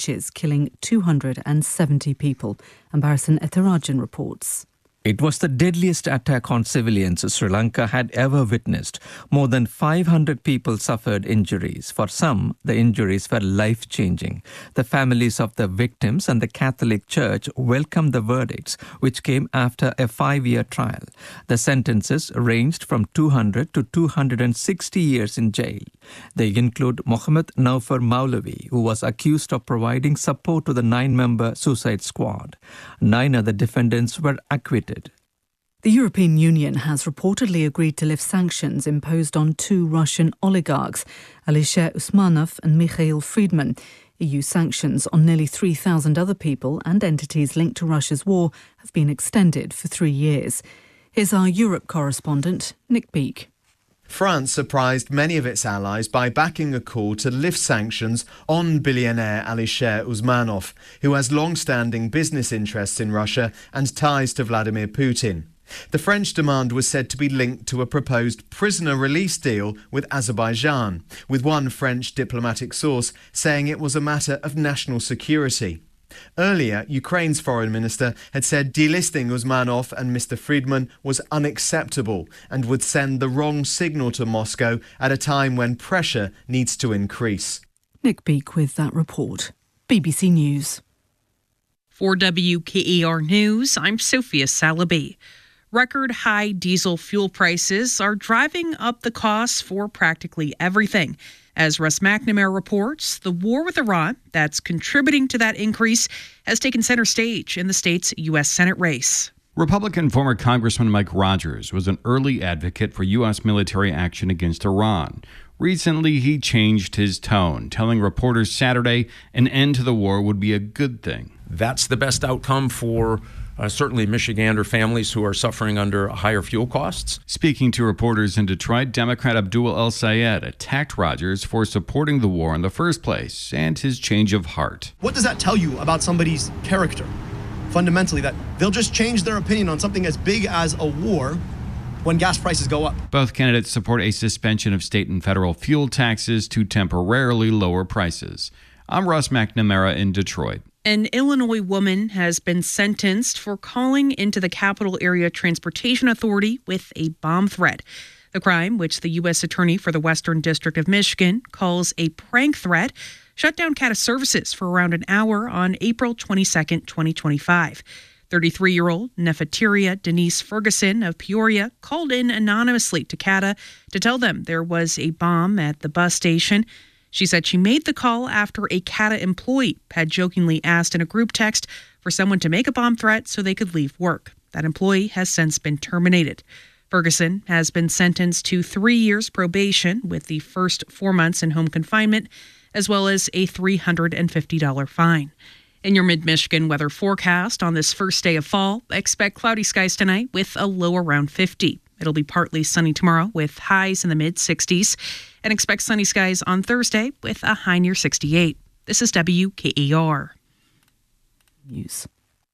beaches, killing 270 people. Ambarasan Etharajan reports. It was the deadliest attack on civilians Sri Lanka had ever witnessed. More than 500 people suffered injuries. For some, the injuries were life-changing. The families of the victims and the Catholic Church welcomed the verdicts, which came after a 5-year trial. The sentences ranged from 200 to 260 years in jail. They include Mohammed Naufar Maulavi, who was accused of providing support to the 9-member suicide squad. 9 other defendants were acquitted. The European Union has reportedly agreed to lift sanctions imposed on 2 Russian oligarchs, Alisher Usmanov and Mikhail Friedman. EU sanctions on nearly 3,000 other people and entities linked to Russia's war have been extended for 3 years. Here's our Europe correspondent, Nick Beake. France surprised many of its allies by backing a call to lift sanctions on billionaire Alisher Usmanov, who has long-standing business interests in Russia and ties to Vladimir Putin. The French demand was said to be linked to a proposed prisoner release deal with Azerbaijan, with one French diplomatic source saying it was a matter of national security. Earlier, Ukraine's foreign minister had said delisting Usmanov and Mr. Friedman was unacceptable and would send the wrong signal to Moscow at a time when pressure needs to increase. Nick Beake with that report. BBC News. For WKER News, I'm Sophia Salaby. Record high diesel fuel prices are driving up the costs for practically everything. As Russ McNamara reports, the war with Iran that's contributing to that increase has taken center stage in the state's U.S. Senate race. Republican former Congressman Mike Rogers was an early advocate for U.S. military action against Iran. Recently, he changed his tone, telling reporters Saturday an end to the war would be a good thing. That's the best outcome for certainly Michigander families who are suffering under higher fuel costs. Speaking to reporters in Detroit, Democrat Abdul El-Sayed attacked Rogers for supporting the war in the first place and his change of heart. What does that tell you about somebody's character? Fundamentally, that they'll just change their opinion on something as big as a war when gas prices go up. Both candidates support a suspension of state and federal fuel taxes to temporarily lower prices. I'm Russ McNamara in Detroit. An Illinois woman has been sentenced for calling into the Capital Area Transportation Authority with a bomb threat. The crime, which the U.S. Attorney for the Western District of Michigan calls a prank threat, shut down CATA services for around an hour on April 22, 2025. 33-year-old Nefertiti Denise Ferguson of Peoria called in anonymously to CATA to tell them there was a bomb at the bus station. She said she made the call after a CATA employee had jokingly asked in a group text for someone to make a bomb threat so they could leave work. That employee has since been terminated. Ferguson has been sentenced to 3 years probation with the first 4 months in home confinement, as well as a $350 fine. In your mid-Michigan weather forecast on this first day of fall, expect cloudy skies tonight with a low around 50. It'll be partly sunny tomorrow with highs in the mid-60s, and expect sunny skies on Thursday with a high near 68. This is WKER News.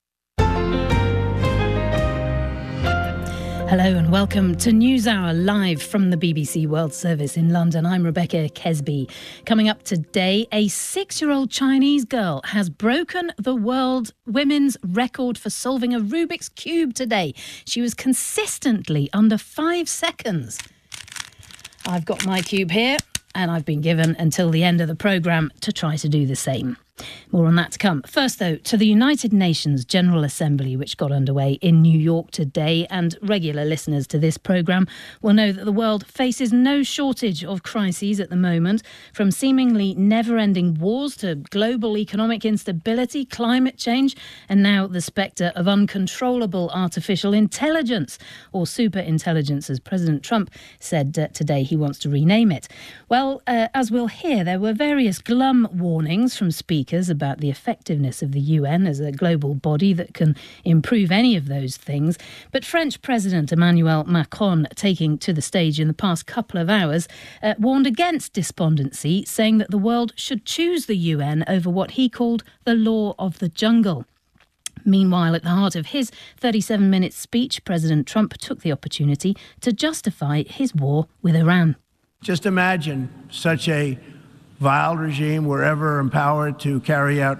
Hello and welcome to NewsHour live from the BBC World Service in London. I'm Rebecca Kesby. Coming up today, a 6-year-old Chinese girl has broken the world women's record for solving a Rubik's Cube today. She was consistently under 5 seconds. I've got my cube here and I've been given until the end of the programme to try to do the same. More on that to come. First, though, to the United Nations General Assembly, which got underway in New York today. And regular listeners to this programme will know that the world faces no shortage of crises at the moment, from seemingly never-ending wars to global economic instability, climate change, and now the spectre of uncontrollable artificial intelligence, or superintelligence, as President Trump said today he wants to rename it. Well, as we'll hear, there were various glum warnings from speakers about the effectiveness of the UN as a global body that can improve any of those things. But French President Emmanuel Macron, taking to the stage in the past couple of hours, warned against despondency, saying that the world should choose the UN over what he called the law of the jungle. Meanwhile, at the heart of his 37-minute speech, President Trump took the opportunity to justify his war with Iran. Just imagine such a vile regime were ever empowered to carry out